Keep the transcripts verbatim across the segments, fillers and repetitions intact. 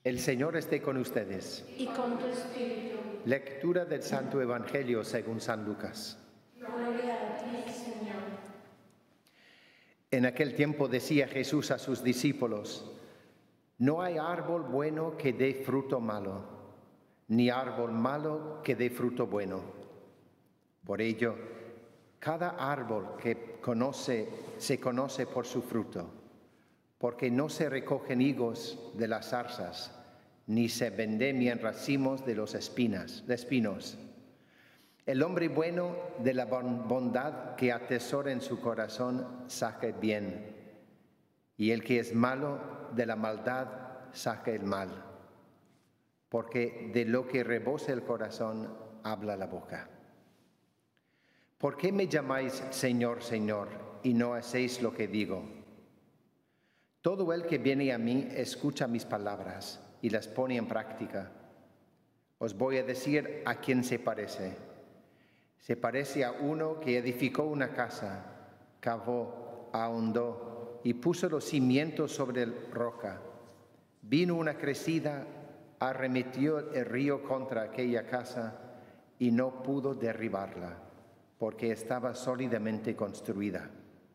El Señor esté con ustedes. Y con tu espíritu. Lectura del Santo Evangelio según San Lucas. Gloria a ti, Señor. En aquel tiempo decía Jesús a sus discípulos: no hay árbol bueno que dé fruto malo, ni árbol malo que dé fruto bueno. Por ello, cada árbol que conoce, se conoce por su fruto, porque no se recogen higos de las zarzas, ni se vendemian racimos de los espinas, de espinos. El hombre bueno de la bondad que atesora en su corazón saca el bien, y el que es malo de la maldad saca el mal, porque de lo que rebosa el corazón habla la boca. ¿Por qué me llamáis Señor, Señor, y no hacéis lo que digo? Todo el que viene a mí escucha mis palabras y las pone en práctica. Os voy a decir a quién se parece. Se parece a uno que edificó una casa, cavó, ahondó y puso los cimientos sobre la roca. Vino una crecida, arremetió el río contra aquella casa y no pudo derribarla, porque estaba sólidamente construida.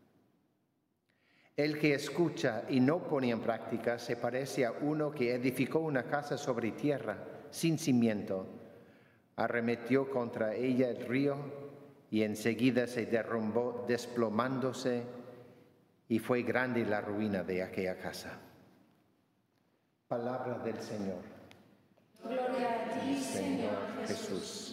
El que escucha y no pone en práctica se parece a uno que edificó una casa sobre tierra, sin cimiento. Arremetió contra ella el río y enseguida se derrumbó desplomándose, y fue grande la ruina de aquella casa. Palabra del Señor. Gloria a ti, Señor Jesús.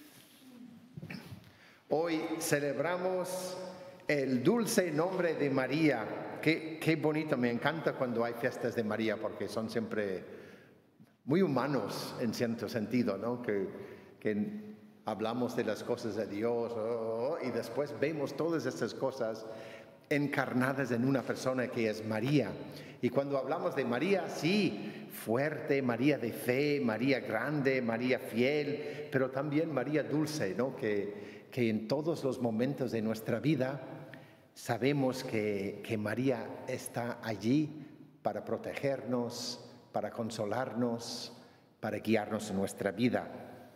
Hoy celebramos el dulce nombre de María. Qué, qué bonito, me encanta cuando hay fiestas de María porque son siempre muy humanos en cierto sentido, ¿no? Que, que hablamos de las cosas de Dios oh, oh, oh, y después vemos todas estas cosas encarnadas en una persona que es María. Y cuando hablamos de María, sí, fuerte, María de fe, María grande, María fiel, pero también María dulce, ¿no? Que, que en todos los momentos de nuestra vida sabemos que, que María está allí para protegernos, para consolarnos, para guiarnos en nuestra vida.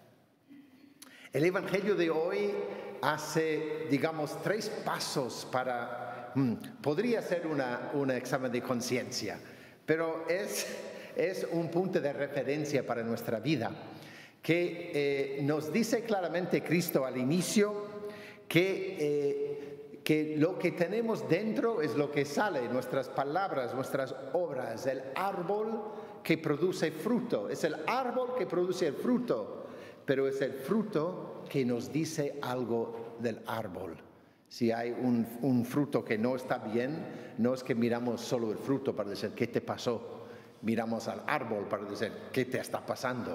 El Evangelio de hoy hace, digamos, tres pasos para... Hmm, podría ser una, un examen de conciencia, pero es, es un punto de referencia para nuestra vida, que eh, nos dice claramente Cristo al inicio que... Eh, que lo que tenemos dentro es lo que sale, nuestras palabras, nuestras obras, el árbol que produce fruto. Es el árbol que produce el fruto, pero es el fruto que nos dice algo del árbol. Si hay un, un fruto que no está bien, no es que miramos solo el fruto para decir, ¿qué te pasó? Miramos al árbol para decir, ¿qué te está pasando?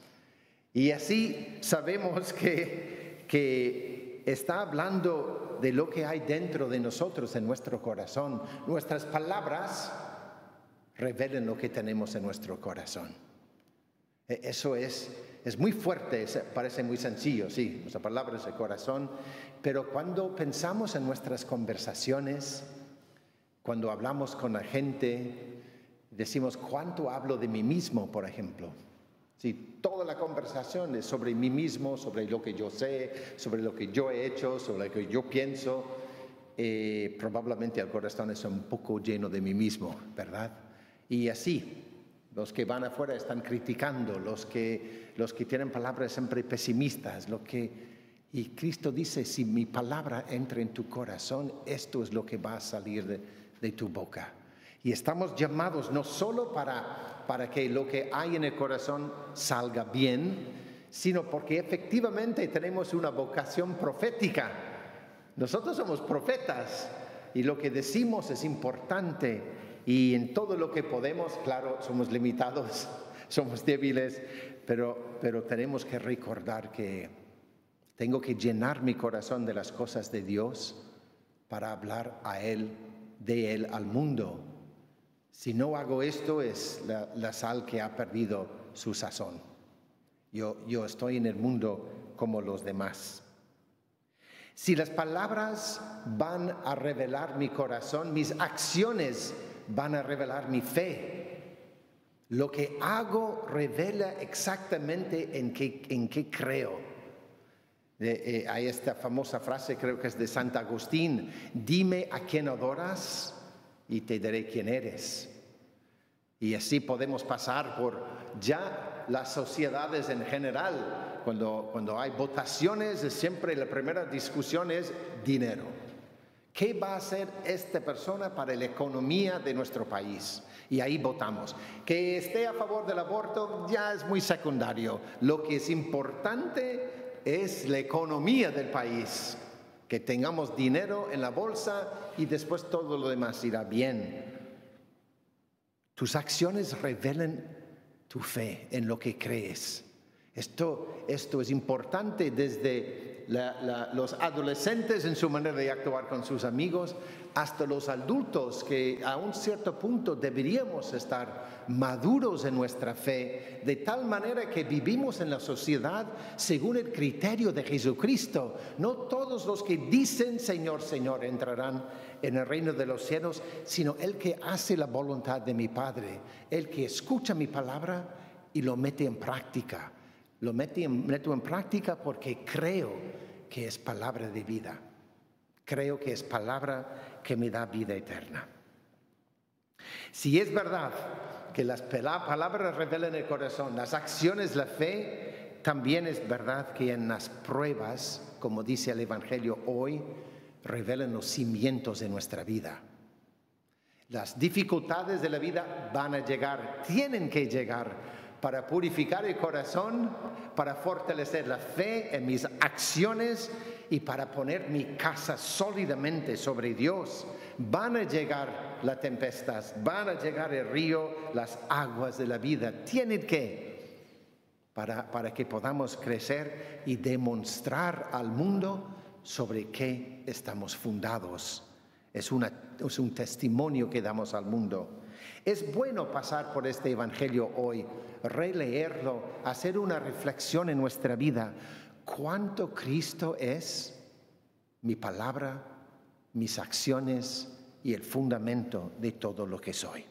Y así sabemos que, que está hablando de lo que hay dentro de nosotros, en nuestro corazón. Nuestras palabras revelan lo que tenemos en nuestro corazón. Eso es, es muy fuerte, parece muy sencillo, sí, nuestra palabra es el corazón, pero cuando pensamos en nuestras conversaciones, cuando hablamos con la gente, decimos, ¿cuánto hablo de mí mismo, por ejemplo? Si toda la conversación es sobre mí mismo, sobre lo que yo sé, sobre lo que yo he hecho, sobre lo que yo pienso, eh, probablemente el corazón es un poco lleno de mí mismo, ¿verdad? Y así, los que van afuera están criticando, los que, los que tienen palabras siempre pesimistas, lo que, y Cristo dice, si mi palabra entra en tu corazón, esto es lo que va a salir de, de tu boca. Y estamos llamados no solo para, para que lo que hay en el corazón salga bien, sino porque efectivamente tenemos una vocación profética. Nosotros somos profetas y lo que decimos es importante, y en todo lo que podemos, claro, somos limitados, somos débiles, pero, pero tenemos que recordar que tengo que llenar mi corazón de las cosas de Dios para hablar a Él, de Él al mundo. Si no hago esto, es la, la sal que ha perdido su sazón. Yo, yo estoy en el mundo como los demás. Si las palabras van a revelar mi corazón, mis acciones van a revelar mi fe. Lo que hago revela exactamente en qué, en qué creo. Eh, eh, hay esta famosa frase, creo que es de Santo Agustín: dime a quién adoras y te diré quién eres. Y así podemos pasar por ya las sociedades en general. Cuando, cuando hay votaciones, siempre la primera discusión es dinero. ¿Qué va a hacer esta persona para la economía de nuestro país? Y ahí votamos. Que esté a favor del aborto ya es muy secundario. Lo que es importante es la economía del país. Que tengamos dinero en la bolsa y después todo lo demás irá bien. Tus acciones revelan tu fe en lo que crees. Esto, esto es importante desde la, la, los adolescentes en su manera de actuar con sus amigos hasta los adultos, que a un cierto punto deberíamos estar maduros en nuestra fe, de tal manera que vivimos en la sociedad según el criterio de Jesucristo. No todos los que dicen Señor, Señor entrarán en el reino de los cielos, sino el que hace la voluntad de mi Padre, el que escucha mi palabra y lo mete en práctica. Lo meto en, meto en práctica porque creo que es palabra de vida. Creo que es palabra que me da vida eterna. Si es verdad que las palabras revelan el corazón, las acciones, la fe, también es verdad que en las pruebas, como dice el Evangelio hoy, revelan los cimientos de nuestra vida. Las dificultades de la vida van a llegar, tienen que llegar, para purificar el corazón, para fortalecer la fe en mis acciones y para poner mi casa sólidamente sobre Dios. Van a llegar la tempestad, van a llegar el río, las aguas de la vida. Tienen que, para, para que podamos crecer y demostrar al mundo sobre qué estamos fundados. Es, una, es un testimonio que damos al mundo. Es bueno pasar por este Evangelio hoy, releerlo, hacer una reflexión en nuestra vida. ¿Cuánto Cristo es mi palabra, mis acciones y el fundamento de todo lo que soy?